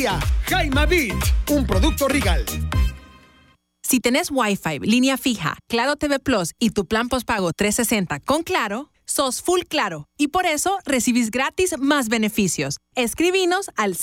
día. Jaima Beat, un producto Regal. Si tenés Wi-Fi, línea fija, Claro TV Plus y tu plan postpago 360 con Claro, sos full Claro y por eso recibís gratis más beneficios. Escribinos al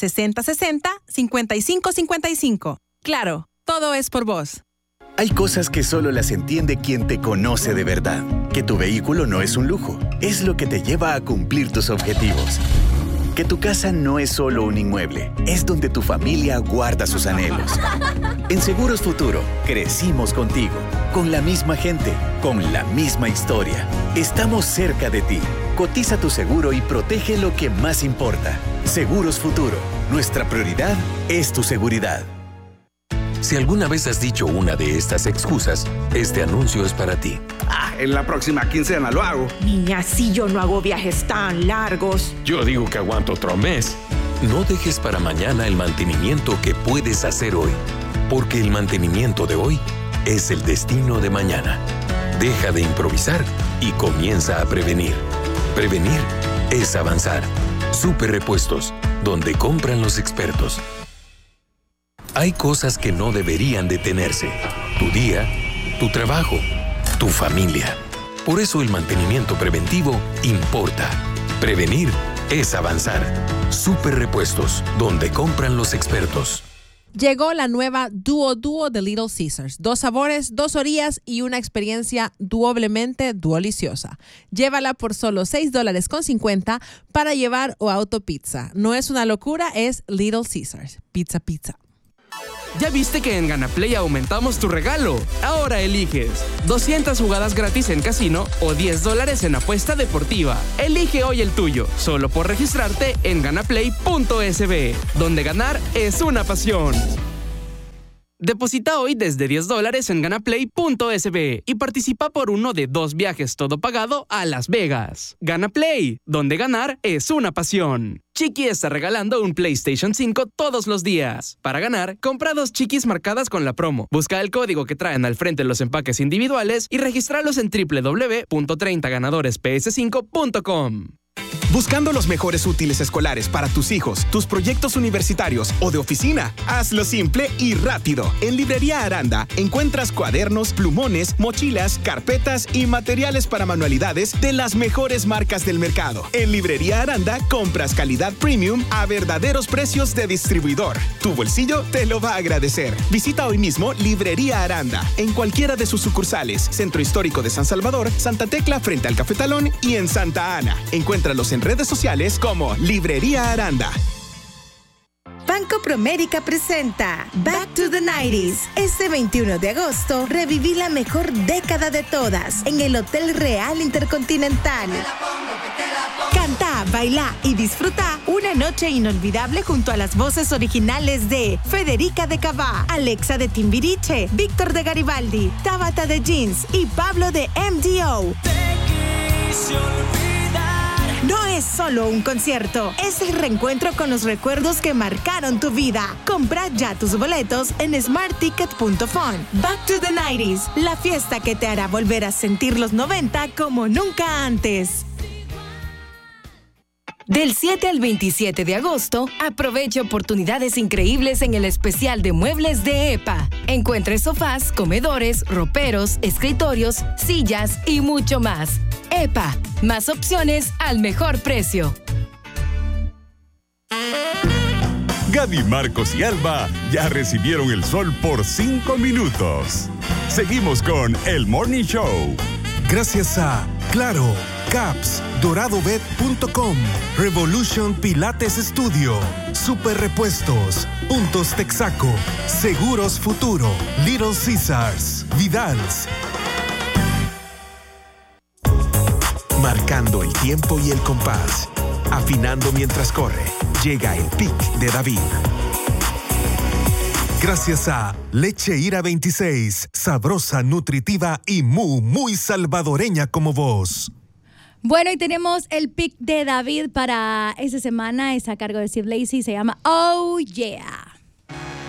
6060-5555. Claro, todo es por vos. Hay cosas que solo las entiende quien te conoce de verdad. Que tu vehículo no es un lujo, es lo que te lleva a cumplir tus objetivos. Que tu casa no es solo un inmueble, es donde tu familia guarda sus anhelos. En Seguros Futuro, crecimos contigo, con la misma gente, con la misma historia. Estamos cerca de ti. Cotiza tu seguro y protege lo que más importa. Seguros Futuro, nuestra prioridad es tu seguridad. Si alguna vez has dicho una de estas excusas, este anuncio es para ti. En la próxima quincena lo hago. Niña, si yo no hago viajes tan largos. Yo digo que aguanto otro mes. No dejes para mañana el mantenimiento que puedes hacer hoy, porque el mantenimiento de hoy es el destino de mañana. Deja de improvisar y comienza a prevenir. Prevenir es avanzar. Super Repuestos, donde compran los expertos. Hay cosas que no deberían detenerse. Tu día, tu trabajo, tu familia. Por eso el mantenimiento preventivo importa. Prevenir es avanzar. Super Repuestos, donde compran los expertos. Llegó la nueva Duo de Little Caesars. 2 sabores, 2 orillas y una experiencia doblemente deliciosa. Llévala por solo $6.50 para llevar o autopizza. No es una locura, es Little Caesars. Pizza. ¿Ya viste que en GanaPlay aumentamos tu regalo? Ahora eliges 200 jugadas gratis en casino o $10 en apuesta deportiva. Elige hoy el tuyo, solo por registrarte en ganaplay.sb, donde ganar es una pasión. Deposita hoy desde $10 en ganaplay.sb y participa por uno de 2 viajes todo pagado a Las Vegas. GanaPlay, donde ganar es una pasión. Chiqui está regalando un PlayStation 5 todos los días. Para ganar, compra 2 Chiquis marcadas con la promo. Busca el código que traen al frente los empaques individuales y regístralos en www.30ganadoresps5.com. Buscando los mejores útiles escolares para tus hijos, tus proyectos universitarios o de oficina, hazlo simple y rápido. En Librería Aranda encuentras cuadernos, plumones, mochilas, carpetas y materiales para manualidades de las mejores marcas del mercado. En Librería Aranda compras calidad premium a verdaderos precios de distribuidor. Tu bolsillo te lo va a agradecer. Visita hoy mismo Librería Aranda en cualquiera de sus sucursales: Centro Histórico de San Salvador, Santa Tecla frente al Cafetalón y en Santa Ana. Encuéntralos en redes sociales como Librería Aranda. Banco Promérica presenta Back to the 90s. Este 21 de agosto, reviví la mejor década de todas en el Hotel Real Intercontinental. Canta, baila y disfruta una noche inolvidable junto a las voces originales de Federica de Cavá, Alexa de Timbiriche, Víctor de Garibaldi, Tabata de Jeans y Pablo de MDO. No es solo un concierto, es el reencuentro con los recuerdos que marcaron tu vida. Compra ya tus boletos en smartticket.fun. Back to the 90s, la fiesta que te hará volver a sentir los 90 como nunca antes. Del 7 al 27 de agosto, aprovecha oportunidades increíbles en el especial de muebles de EPA. Encuentre sofás, comedores, roperos, escritorios, sillas y mucho más. EPA, más opciones al mejor precio. Gaby, Marcos y Alba ya recibieron el sol por 5 minutos. Seguimos con El Morning Show. Gracias a Claro, Caps, DoradoBet.com, Revolution Pilates Studio, Super Repuestos, Puntos Texaco, Seguros Futuro, Little Caesars, Vidals. Marcando el tiempo y el compás, afinando mientras corre, llega el pic de David. Gracias a Leche Ira 26, sabrosa, nutritiva y muy salvadoreña como vos. Bueno, y tenemos el pick de David para esta semana. Es a cargo de Steve Lacy, se llama Oh Yeah.